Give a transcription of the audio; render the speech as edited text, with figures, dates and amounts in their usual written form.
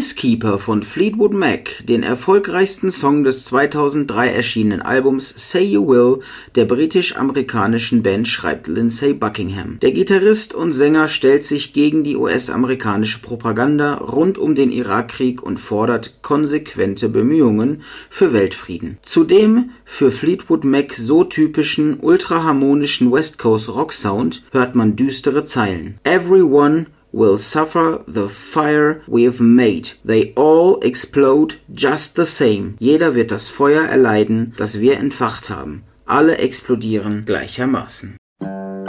Peacekeeper von Fleetwood Mac, den erfolgreichsten Song des 2003 erschienenen Albums Say You Will der britisch-amerikanischen Band, schreibt Lindsey Buckingham. Der Gitarrist und Sänger stellt sich gegen die US-amerikanische Propaganda rund um den Irakkrieg und fordert konsequente Bemühungen für Weltfrieden. Zudem für Fleetwood Mac so typischen ultraharmonischen West Coast Rock Sound hört man düstere Zeilen. Everyone will suffer the fire we've made. They all explode just the same. Jeder wird das Feuer erleiden, das wir entfacht haben. Alle explodieren gleichermaßen.